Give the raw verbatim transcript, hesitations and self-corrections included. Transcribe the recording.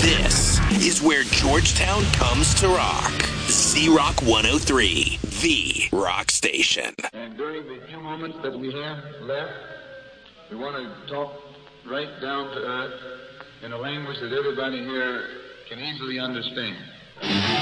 This is where Georgetown comes to rock. Z-Rock one oh three, the rock station. And during the few moments that we have left, we want to talk right down to earth in a language that everybody here can easily understand.